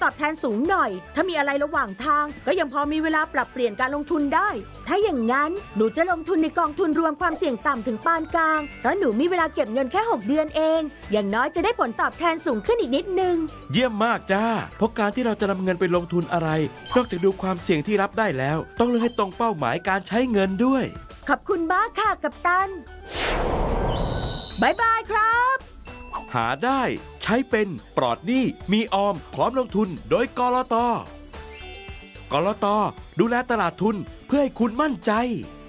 ตอบแทนสูงหน่อยถ้ามีอะไรระหว่างทางก็ยังพอมีเวลาปรับเปลี่ยนการลงทุนได้ถ้าอย่างนั้นหนูจะลงทุนในกองทุนรวมความเสี่ยงต่ำถึงปานกลางเพราะหนูมีเวลาเก็บเงินแค่6 เดือนเองอย่างน้อยจะได้ผลตอบแทนสูงขึ้นอีกนิดนึงเยี่ยมมากจ้าเพราะการที่เราจะนำเงินไปลงทุนอะไรนอกจากดูความเสี่ยงที่รับได้แล้วต้องเลือกให้ตรงเป้าหมายการใช้เงินด้วยขอบคุณมากค่ะกัปตันบ๊ายบายครับหาได้ใช้เป็นปลอดหนี้มีออมพร้อมลงทุนโดยกลต.ดูแลตลาดทุนเพื่อให้คุณมั่นใจ